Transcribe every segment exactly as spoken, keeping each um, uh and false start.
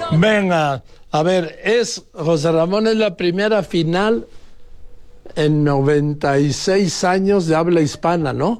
Venga, a ver, es José Ramón, es la primera final en noventa y seis años de habla hispana, ¿no?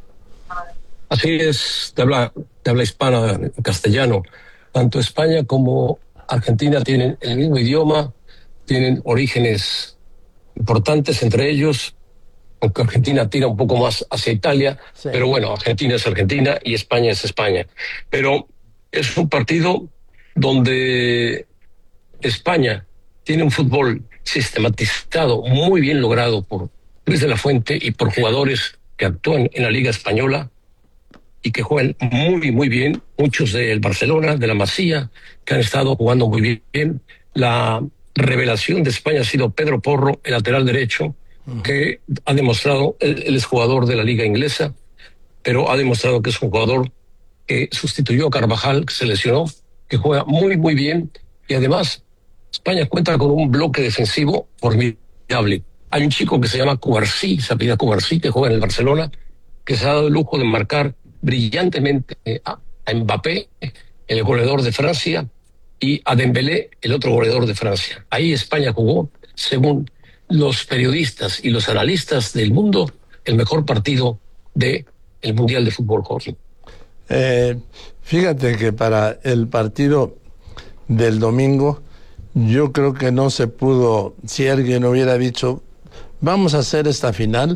Así es, de habla, de habla hispana, en castellano. Tanto España como Argentina tienen el mismo idioma, tienen orígenes importantes entre ellos, aunque Argentina tira un poco más hacia Italia, Sí. Pero bueno, Argentina es Argentina y España es España. Pero es un partido donde España tiene un fútbol sistematizado, muy bien logrado por Luis de la Fuente y por jugadores que actúan en la Liga Española y que juegan muy, muy bien. Muchos del Barcelona, de la Masía, que han estado jugando muy bien. La revelación de España ha sido Pedro Porro, el lateral derecho, que ha demostrado, él, él es jugador de la Liga Inglesa, pero ha demostrado que es un jugador que sustituyó a Carvajal, que se lesionó, que juega muy, muy bien. Y además, España cuenta con un bloque defensivo formidable. Hay un chico que se llama Cubarsí, se apellida Cubarsí, que juega en el Barcelona, que se ha dado el lujo de marcar brillantemente a, a Mbappé, el goleador de Francia, y a Dembélé, el otro goleador de Francia. Ahí España jugó, según los periodistas y los analistas del mundo, el mejor partido del Mundial de Fútbol, Jorge. Eh, fíjate que para el partido del domingo, yo creo que no se pudo, si alguien hubiera dicho, vamos a hacer esta final,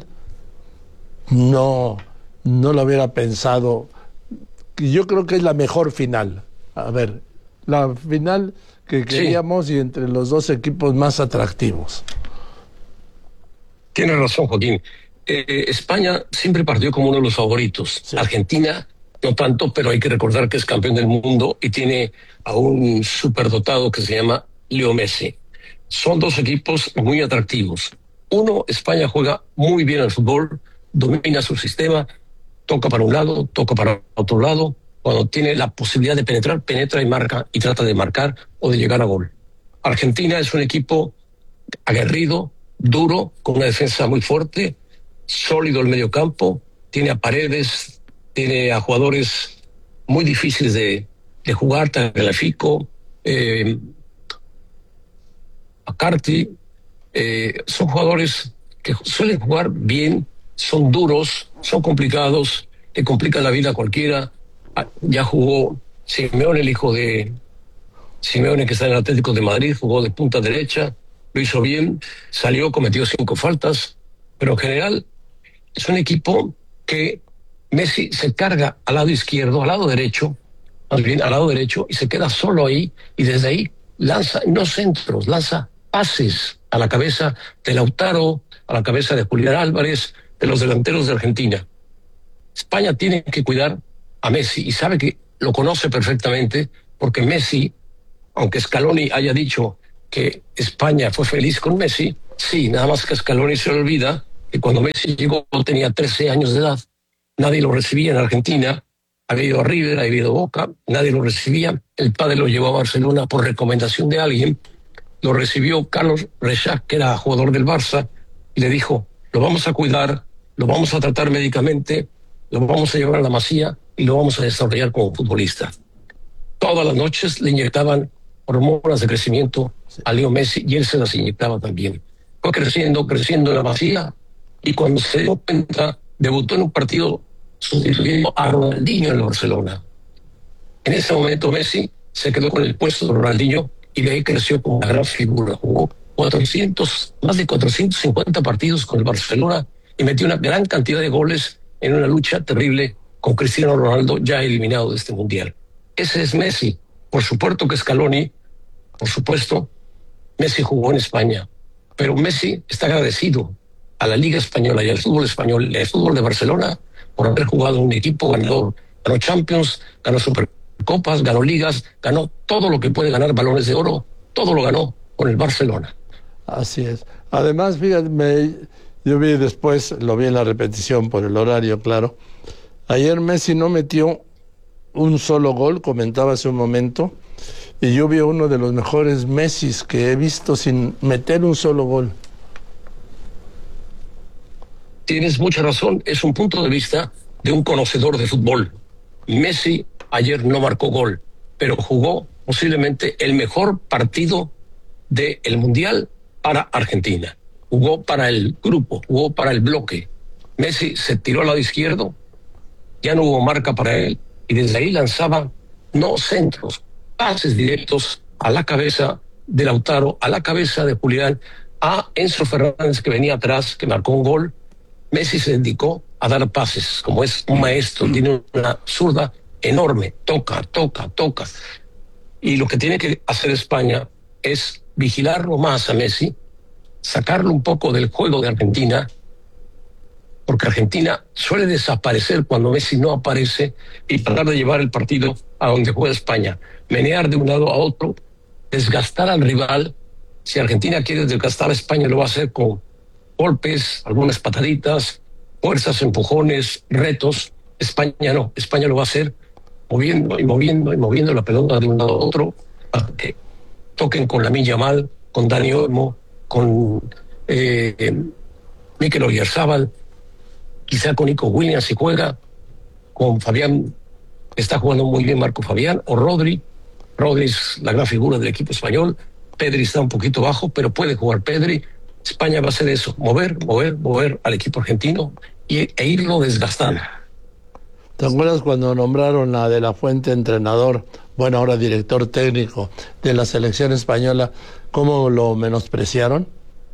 no, no lo hubiera pensado. Yo creo que es la mejor final. A ver, la final que queríamos, sí, y entre los dos equipos más atractivos. Tienes razón, Joaquín. Eh, España siempre partió como uno de los favoritos. Sí. Argentina no tanto, pero hay que recordar que es campeón del mundo y tiene a un superdotado que se llama Leo Messi. Son dos equipos muy atractivos. Uno, España juega muy bien al fútbol, domina su sistema, toca para un lado, toca para otro lado. Cuando tiene la posibilidad de penetrar, penetra y marca y trata de marcar o de llegar a gol. Argentina es un equipo aguerrido, duro, con una defensa muy fuerte, sólido el mediocampo, tiene a Paredes, tiene a jugadores muy difíciles de, de jugar, Tagliafico, eh, McCarthy, eh, son jugadores que suelen jugar bien, son duros, son complicados, le complican la vida a cualquiera. Ya jugó Simeone, el hijo de Simeone, que está en el Atlético de Madrid, jugó de punta derecha, lo hizo bien, salió, cometió cinco faltas, pero en general es un equipo que Messi se carga al lado izquierdo, al lado derecho, más bien al lado derecho, y se queda solo ahí, y desde ahí lanza, no centros, lanza pases a la cabeza de Lautaro, a la cabeza de Julián Álvarez, de los delanteros de Argentina. España tiene que cuidar a Messi, y sabe que lo conoce perfectamente, porque Messi, aunque Scaloni haya dicho que España fue feliz con Messi, sí, nada más que Scaloni se le olvida que cuando Messi llegó tenía trece años de edad, nadie lo recibía en Argentina, había ido a River, había ido a Boca, nadie lo recibía, el padre lo llevó a Barcelona por recomendación de alguien, lo recibió Carlos Rexach, que era jugador del Barça, y le dijo, lo vamos a cuidar, lo vamos a tratar médicamente, lo vamos a llevar a la Masía y lo vamos a desarrollar como futbolista. Todas las noches le inyectaban hormonas de crecimiento a Leo Messi y él se las inyectaba también. Fue creciendo, creciendo en la Masía, y cuando se dio cuenta, debutó en un partido sustituyendo a Ronaldinho en el Barcelona. En ese momento Messi se quedó con el puesto de Ronaldinho y de ahí creció como una gran figura. Jugó cuatrocientos, más de cuatrocientos cincuenta partidos con el Barcelona y metió una gran cantidad de goles en una lucha terrible con Cristiano Ronaldo, ya eliminado de este Mundial. Ese es Messi. Por supuesto que Scaloni, por supuesto, Messi jugó en España, pero Messi está agradecido a la Liga Española y al fútbol español, y al fútbol de Barcelona, por haber jugado en un equipo ganador. Ganó Champions, ganó Supercopas, ganó Ligas, ganó todo lo que puede ganar, balones de oro, todo lo ganó con el Barcelona. Así es. Además, fíjate, me, yo vi después, lo vi en la repetición por el horario, claro. Ayer Messi no metió un solo gol, comentaba hace un momento, y yo vi uno de los mejores Messis que he visto sin meter un solo gol. Tienes mucha razón, es un punto de vista de un conocedor de fútbol. Messi ayer no marcó gol, pero jugó posiblemente el mejor partido del Mundial para Argentina. Jugó para el grupo, jugó para el bloque. Messi se tiró al lado izquierdo, ya no hubo marca para él, y desde ahí lanzaba no centros, pases directos a la cabeza de Lautaro, a la cabeza de Julián, a Enzo Fernández, que venía atrás, que marcó un gol. Messi se dedicó a dar pases, como es un maestro, tiene una zurda enorme, toca, toca, toca. Y lo que tiene que hacer España es vigilarlo más a Messi, sacarlo un poco del juego de Argentina, porque Argentina suele desaparecer cuando Messi no aparece, y tratar de llevar el partido a donde juega España, menear de un lado a otro, desgastar al rival. Si Argentina quiere desgastar a España, lo va a hacer con golpes, algunas pataditas, fuerzas, empujones, retos. España no, España lo va a hacer moviendo y moviendo y moviendo la pelota de un lado a otro, para que toquen con Lamine Yamal, con Dani Olmo, con eh, Mikel Oyarzabal, quizá con Nico Williams si juega, con Fabián, está jugando muy bien Marco Fabián, o Rodri. Rodri es la gran figura del equipo español. Pedri está un poquito bajo, pero puede jugar Pedri. España va a hacer eso, mover, mover, mover al equipo argentino y, e irlo desgastando. ¿Te acuerdas cuando nombraron a De la Fuente entrenador, bueno, ahora director técnico de la selección española, cómo lo menospreciaron?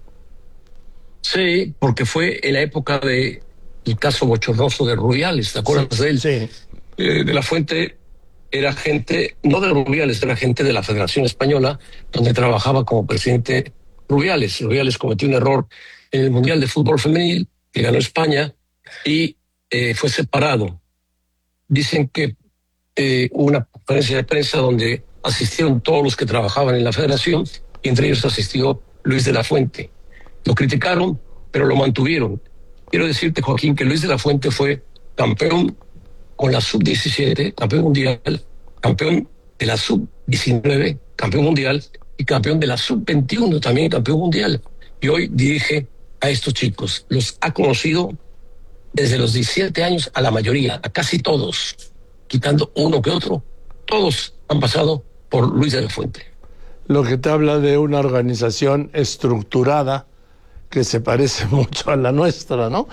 Sí, porque fue en la época de el caso bochornoso de Rubiales, ¿te acuerdas sí, de él? Sí. Eh, de la Fuente era gente, no de Rubiales, era gente de la Federación Española, donde trabajaba como presidente Rubiales. Rubiales cometió un error en el Mundial de Fútbol Femenil, que ganó España, y eh, fue separado. Dicen que eh, hubo una conferencia de prensa donde asistieron todos los que trabajaban en la federación, y entre ellos asistió Luis de la Fuente. Lo criticaron, pero lo mantuvieron. Quiero decirte, Joaquín, que Luis de la Fuente fue campeón con la sub diecisiete, campeón mundial, campeón de la sub diecinueve, campeón mundial, y campeón de la sub veintiuno, también campeón mundial. Y hoy dirige a estos chicos. Los ha conocido desde los diecisiete años a la mayoría, a casi todos, quitando uno que otro. Todos han pasado por Luis de la Fuente. Lo que te habla de una organización estructurada que se parece mucho a la nuestra, ¿no?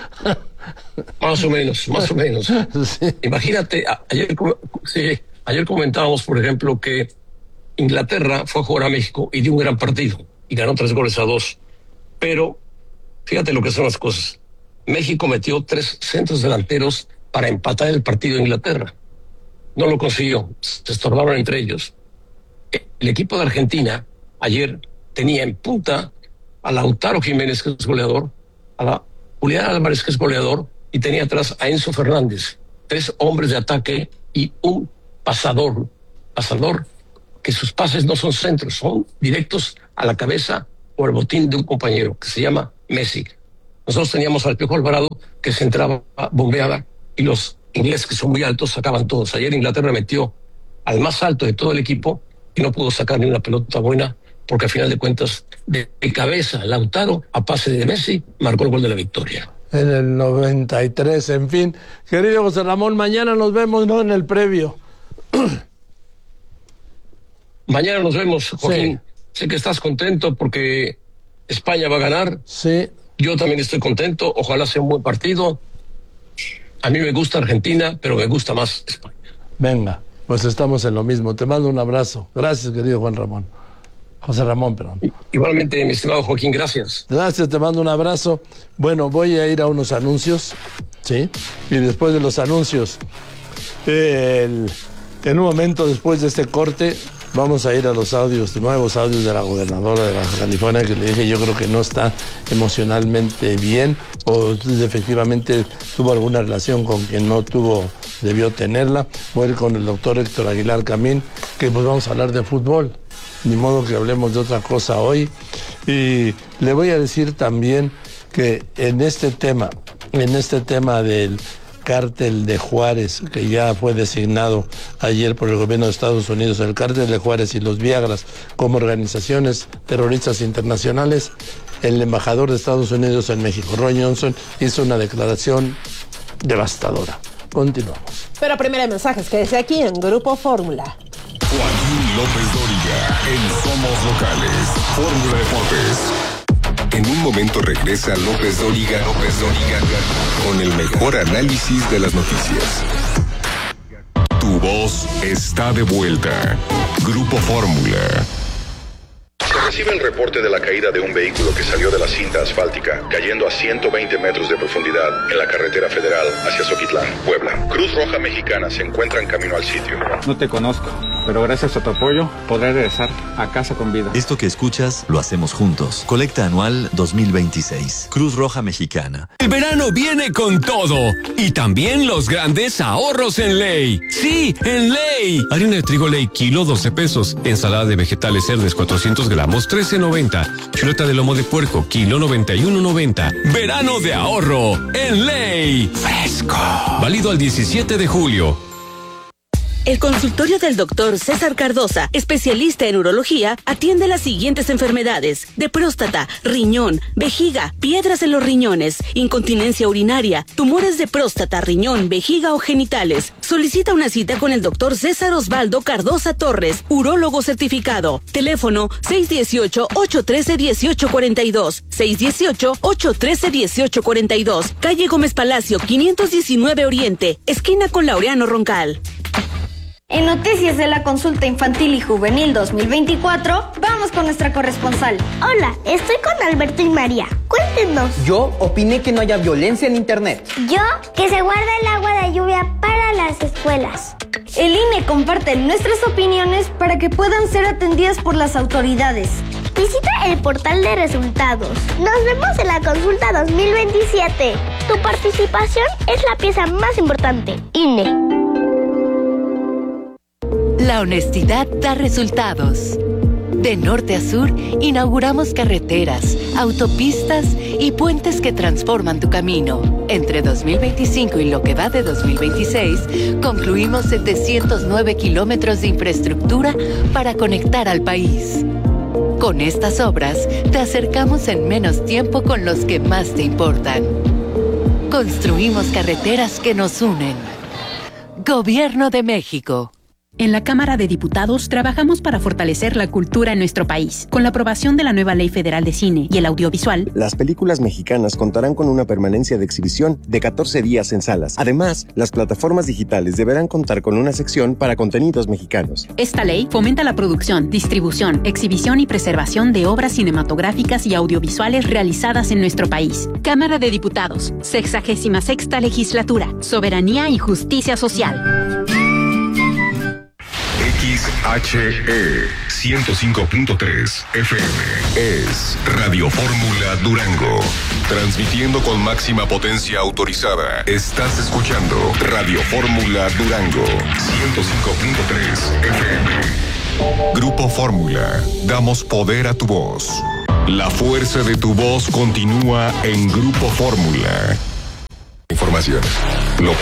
Más o menos, más o menos. Sí. Imagínate, ayer, sí, ayer comentábamos, por ejemplo, que Inglaterra fue a jugar a México y dio un gran partido y ganó tres goles a dos. Pero fíjate lo que son las cosas. México metió tres centros delanteros para empatar el partido de Inglaterra. No lo consiguió, se estorbaron entre ellos. El equipo de Argentina ayer tenía en punta a Lautaro Jiménez, que es goleador, a la Julián Álvarez, que es goleador, y tenía atrás a Enzo Fernández, tres hombres de ataque y un pasador, pasador que sus pases no son centros, son directos a la cabeza o al botín de un compañero, que se llama Messi. Nosotros teníamos al Piojo Alvarado, que se entraba, bombeaba, y los ingleses, que son muy altos, sacaban todos. Ayer Inglaterra metió al más alto de todo el equipo y no pudo sacar ni una pelota buena, porque al final de cuentas, de, de cabeza, Lautaro, a pase de Messi, marcó el gol de la victoria. En el noventa y tres, en fin. Querido José Ramón, mañana nos vemos, ¿no? En el previo. Mañana nos vemos, Joaquín. Sí. Sé que estás contento porque España va a ganar. Sí. Yo también estoy contento. Ojalá sea un buen partido. A mí me gusta Argentina, pero me gusta más España. Venga, pues estamos en lo mismo. Te mando un abrazo. Gracias, querido Juan Ramón. José Ramón, perdón. Igualmente, mi estimado Joaquín, gracias. Gracias, te mando un abrazo. Bueno, voy a ir a unos anuncios, ¿sí? Y después de los anuncios, el, en un momento después de este corte, vamos a ir a los audios, nuevos audios de la gobernadora de Baja California, que le dije, yo creo que no está emocionalmente bien, o efectivamente tuvo alguna relación con quien no tuvo, debió tenerla. Voy a ir con el doctor Héctor Aguilar Camín, que pues vamos a hablar de fútbol. Ni modo que hablemos de otra cosa hoy. Y le voy a decir también que en este tema, en este tema del cártel de Juárez, que ya fue designado ayer por el gobierno de Estados Unidos, el cártel de Juárez y los Viagras como organizaciones terroristas internacionales, el embajador de Estados Unidos en México, Roy Johnson, hizo una declaración devastadora. Continuamos. Pero primero hay mensajes, quédese aquí en Grupo Fórmula. López Dóriga en Somos Locales. Fórmula Deportes. En un momento regresa López Dóriga, López Dóriga, con el mejor análisis de las noticias. Tu voz está de vuelta. Grupo Fórmula. Se recibe el reporte de la caída de un vehículo que salió de la cinta asfáltica, cayendo a ciento veinte metros de profundidad en la carretera federal hacia Zoquitlán, Puebla. Cruz Roja Mexicana se encuentra en camino al sitio. No te conozco, pero gracias a tu apoyo podré regresar a casa con vida. Esto que escuchas lo hacemos juntos. Colecta anual dos mil veintiséis. Cruz Roja Mexicana. El verano viene con todo y también los grandes ahorros en Ley. Sí, en Ley. Harina de trigo Ley kilo doce pesos. Ensalada de vegetales Cerdes cuatrocientos gramos trece noventa. Chuleta de lomo de puerco kilo noventa y uno noventa. Verano de ahorro en Ley. Fresco. Válido al diecisiete de julio. El consultorio del doctor César Cardosa, especialista en urología, atiende las siguientes enfermedades: de próstata, riñón, vejiga, piedras en los riñones, incontinencia urinaria, tumores de próstata, riñón, vejiga o genitales. Solicita una cita con el doctor César Osvaldo Cardosa Torres, urólogo certificado. Teléfono seis uno ocho, ocho uno tres, uno ocho cuatro dos, seis uno ocho, ocho uno tres, uno ocho cuatro dos, calle Gómez Palacio, quinientos diecinueve Oriente, esquina con Laureano Roncal. En Noticias de la Consulta Infantil y Juvenil dos mil veinticuatro, vamos con nuestra corresponsal. Hola, estoy con Alberto y María. Cuéntenos. Yo opiné que no haya violencia en internet. Yo, que se guarda el agua de lluvia para las escuelas. El I N E comparte nuestras opiniones para que puedan ser atendidas por las autoridades. Visita el portal de resultados. Nos vemos en la consulta dos mil veintisiete. Tu participación es la pieza más importante. I N E. La honestidad da resultados. De norte a sur, inauguramos carreteras, autopistas y puentes que transforman tu camino. Entre dos mil veinticinco y lo que va de dos mil veintiséis, concluimos setecientos nueve kilómetros de infraestructura para conectar al país. Con estas obras, te acercamos en menos tiempo con los que más te importan. Construimos carreteras que nos unen. Gobierno de México. En la Cámara de Diputados trabajamos para fortalecer la cultura en nuestro país. Con la aprobación de la nueva Ley Federal de Cine y el Audiovisual, las películas mexicanas contarán con una permanencia de exhibición de catorce días en salas. Además, las plataformas digitales deberán contar con una sección para contenidos mexicanos. Esta ley fomenta la producción, distribución, exhibición y preservación de obras cinematográficas y audiovisuales realizadas en nuestro país. Cámara de Diputados, sexagésima sexta Legislatura, Soberanía y Justicia Social. X H E ciento cinco punto tres F M es Radio Fórmula Durango. Transmitiendo con máxima potencia autorizada. Estás escuchando Radio Fórmula Durango ciento cinco punto tres F M. Grupo Fórmula. Damos poder a tu voz. La fuerza de tu voz continúa en Grupo Fórmula. Información. López